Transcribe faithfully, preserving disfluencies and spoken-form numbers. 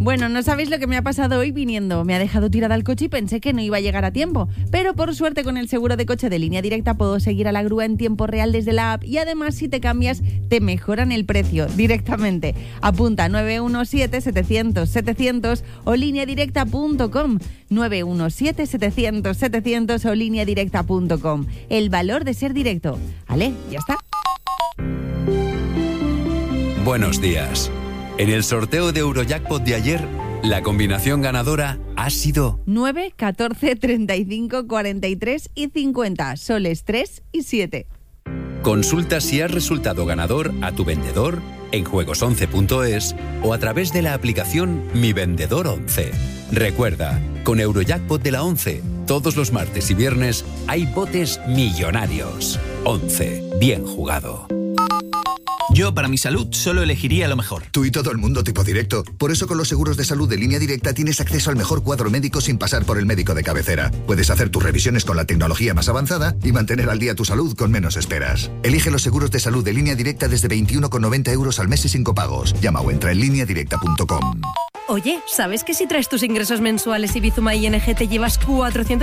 Bueno, no sabéis lo que me ha pasado hoy viniendo. Me ha dejado tirada el coche y pensé que no iba a llegar a tiempo. Pero por suerte con el seguro de coche de Línea Directa puedo seguir a la grúa en tiempo real desde la app y además si te cambias te mejoran el precio directamente. Apunta nueve uno siete, setecientos, setecientos o línea directa punto com. nueve uno siete, setecientos, setecientos o línea directa punto com. El valor de ser directo. ¿Vale? Ya está. Buenos días. En el sorteo de Eurojackpot de ayer, la combinación ganadora ha sido nueve, catorce, treinta y cinco, cuarenta y tres y cincuenta, soles tres y siete. Consulta si has resultado ganador a tu vendedor en juegos once punto es o a través de la aplicación Mi Vendedor once. Recuerda, con Eurojackpot de la once, todos los martes y viernes hay botes millonarios. once. Bien jugado. Yo, para mi salud, solo elegiría lo mejor. Tú y todo el mundo tipo directo. Por eso con los seguros de salud de Línea Directa tienes acceso al mejor cuadro médico sin pasar por el médico de cabecera. Puedes hacer tus revisiones con la tecnología más avanzada y mantener al día tu salud con menos esperas. Elige los seguros de salud de Línea Directa desde veintiuno con noventa euros al mes y sin copagos. Llama o entra en línea directa punto com. Oye, ¿sabes que si traes tus ingresos mensuales y Bizuma I N G te llevas cuatrocientos